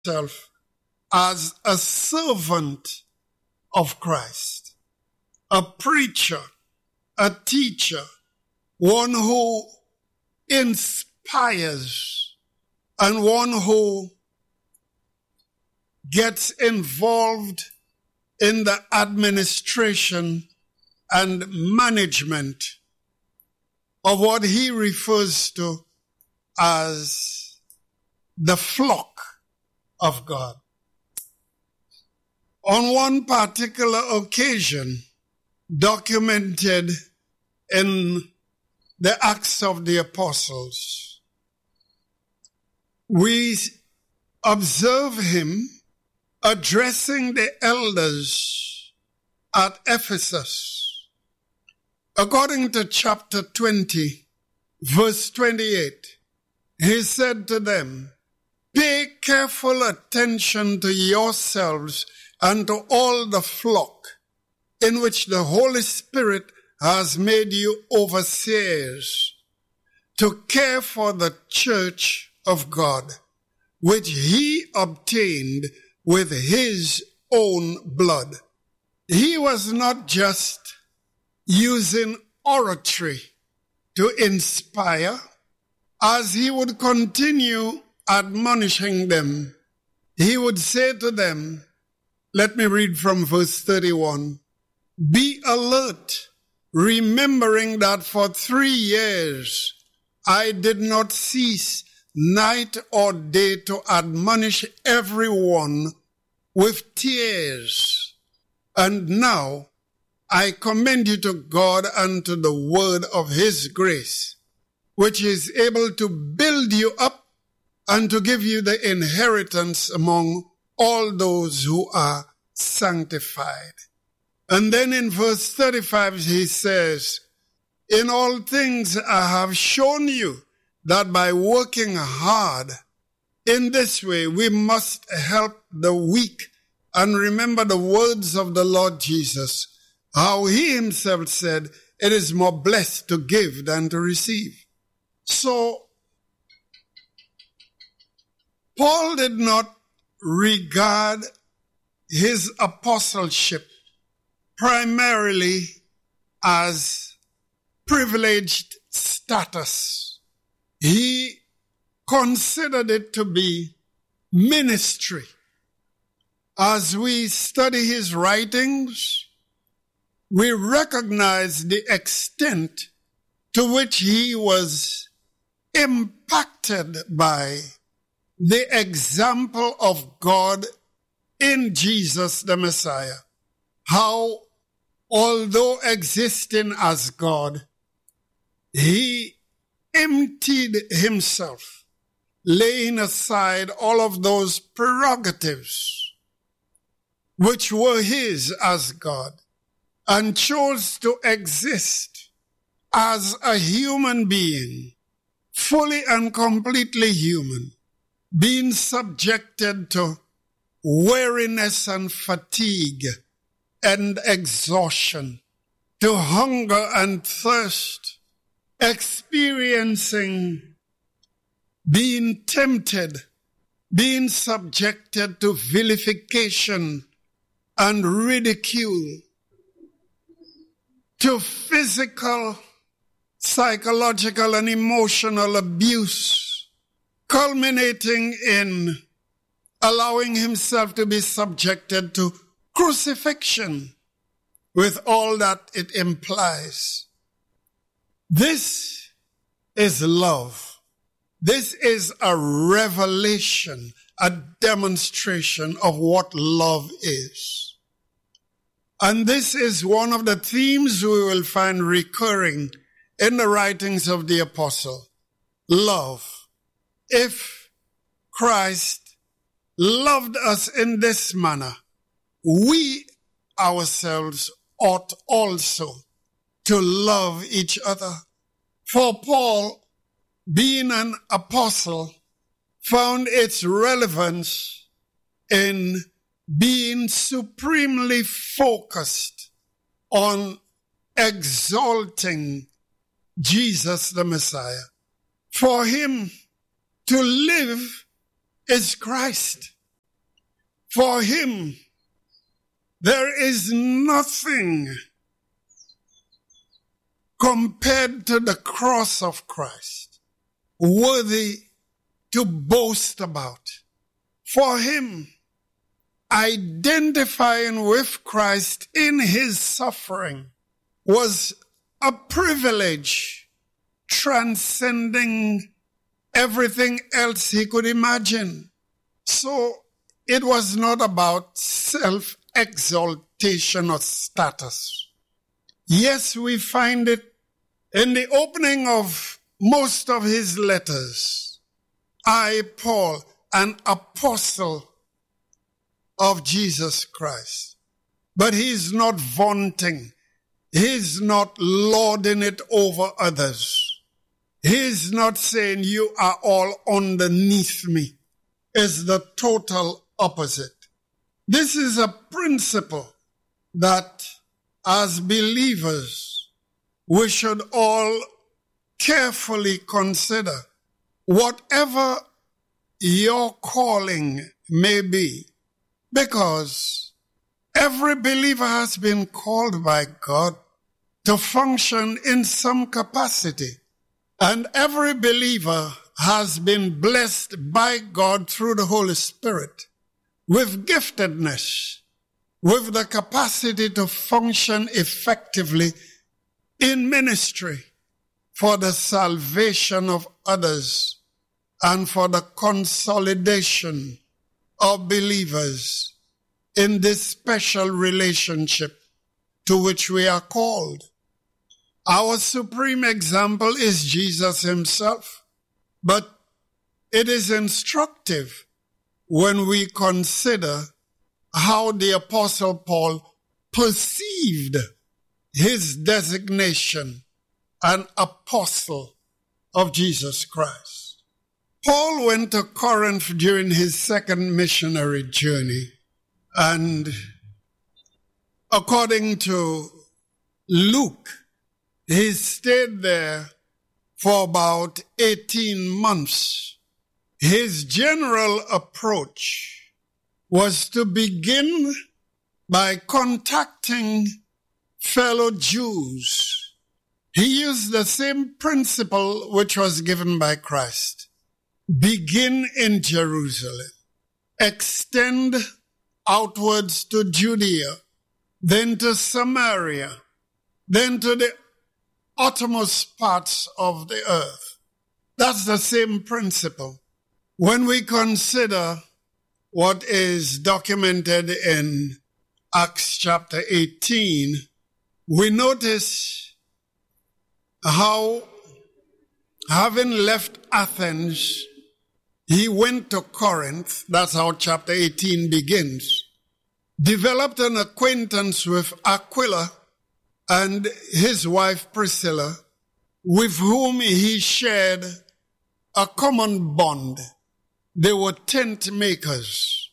himself as a servant of Christ, a preacher, a teacher, one who inspires, and one who gets involved in the administration and management of what he refers to as the flock of God. On one particular occasion, documented in the Acts of the Apostles, we observe him addressing the elders at Ephesus. According to chapter 20, verse 28, he said to them, "Pay careful attention to yourselves and to all the flock in which the Holy Spirit has made you overseers, to care for the church of God, which he obtained with his own blood." He was not just using oratory to inspire. As he would continue admonishing them, he would say to them, let me read from verse 31, "Be alert, remembering that for 3 years I did not cease night or day to admonish everyone with tears. And now I commend you to God and to the word of his grace, which is able to build you up and to give you the inheritance among all those who are sanctified." And then in verse 35 he says, "In all things I have shown you that by working hard in this way we must help the weak, and remember the words of the Lord Jesus, how he himself said, 'It is more blessed to give than to receive.'" So Paul did not regard his apostleship primarily as privileged status. He considered it to be ministry. As we study his writings, we recognize the extent to which he was impacted by the example of God in Jesus the Messiah. How, although existing as God, he emptied himself, laying aside all of those prerogatives which were his as God, and chose to exist as a human being, fully and completely human, being subjected to weariness and fatigue and exhaustion, to hunger and thirst, experiencing, being tempted, being subjected to vilification and ridicule, to physical, psychological, and emotional abuse, culminating in allowing himself to be subjected to crucifixion with all that it implies. This is love. This is a revelation, a demonstration of what love is. And this is one of the themes we will find recurring in the writings of the apostle. Love. If Christ loved us in this manner, we ourselves ought also to love each other. For Paul, being an apostle, found its relevance in being supremely focused on exalting Jesus the Messiah. For him, to live is Christ, For him, there is nothing compared to the cross of Christ worthy to boast about. For him, identifying with Christ in his suffering was a privilege transcending everything else he could imagine. So it was not about self-exaltation or status. Yes, we find it in the opening of most of his letters. I, Paul, an apostle of Jesus Christ. But he's not vaunting. He's not lording it over others. He's not saying you are all underneath me. It's the total opposite. This is a principle that as believers we should all carefully consider. Whatever your calling may be, because every believer has been called by God to function in some capacity. And every believer has been blessed by God through the Holy Spirit with giftedness, with the capacity to function effectively in ministry for the salvation of others and for the consolidation of believers in this special relationship to which we are called. Our supreme example is Jesus himself, but it is instructive when we consider how the Apostle Paul perceived his designation, an apostle of Jesus Christ. Paul went to Corinth during his second missionary journey, and according to Luke, he stayed there for about 18 months. His general approach was to begin by contacting fellow Jews. He used the same principle which was given by Christ. Begin in Jerusalem, extend outwards to Judea, then to Samaria, then to the uttermost parts of the earth. That's the same principle. When we consider what is documented in Acts chapter 18, we notice how, having left Athens, he went to Corinth. That's how chapter 18 begins. Developed an acquaintance with Aquila and his wife Priscilla, with whom he shared a common bond. They were tent makers.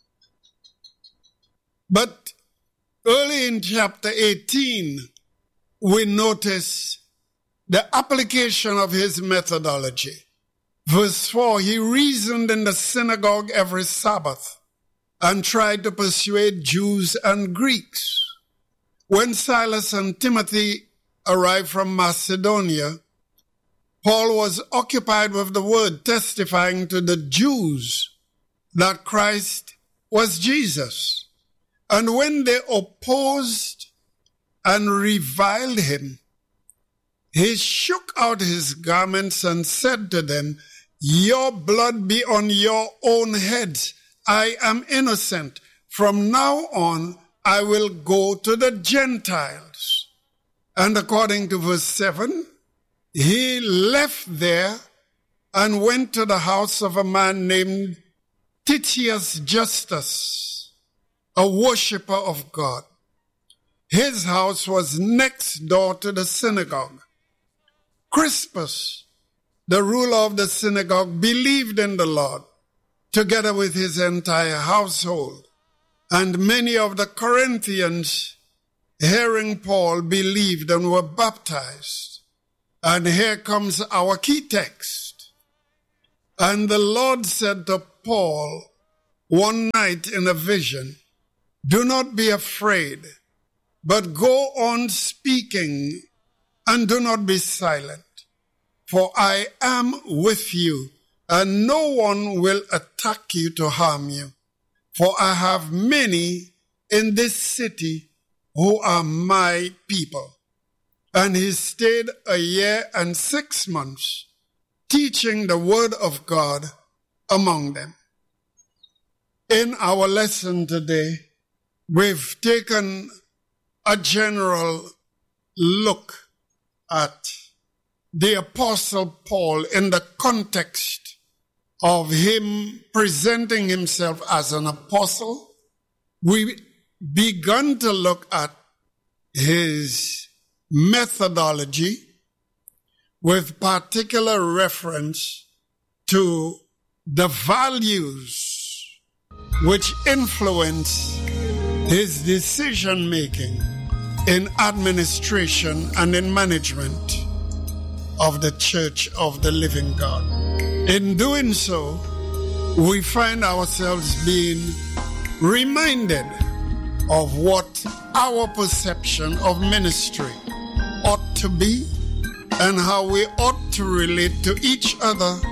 But early in chapter 18, we notice the application of his methodology. Verse 4, he reasoned in the synagogue every Sabbath and tried to persuade Jews and Greeks. When Silas and Timothy arrived from Macedonia, Paul was occupied with the word, testifying to the Jews that Christ was Jesus. And when they opposed and reviled him, he shook out his garments and said to them, "Your blood be on your own heads. I am innocent. From now on, I will go to the Gentiles." And according to verse 7, he left there and went to the house of a man named Titius Justus, a worshipper of God. His house was next door to the synagogue. Crispus, the ruler of the synagogue, believed in the Lord, together with his entire household. And many of the Corinthians, hearing Paul, believed and were baptized. And here comes our key text. And the Lord said to Paul, one night in a vision, "Do not be afraid, but go on speaking and do not be silent. For I am with you, and no one will attack you to harm you. For I have many in this city who are my people." And he stayed 1 year and 6 months, teaching the word of God among them. In our lesson today, we've taken a general look at the Apostle Paul in the context of him presenting himself as an apostle. We began to look at his methodology with particular reference to the values which influence his decision-making in administration and in management of the Church of the Living God. In doing so, we find ourselves being reminded of what our perception of ministry ought to be and how we ought to relate to each other